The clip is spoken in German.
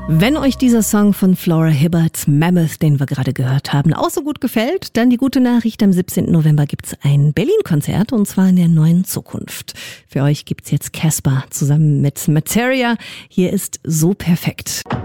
Wenn euch dieser Song von Flora Hibbert, Mammoth, den wir gerade gehört haben, auch so gut gefällt, dann die gute Nachricht: Am 17. November gibt's ein Berlin-Konzert, und zwar in der Neuen Zukunft. Für euch gibt's jetzt Casper zusammen mit Materia. Hier ist So perfekt.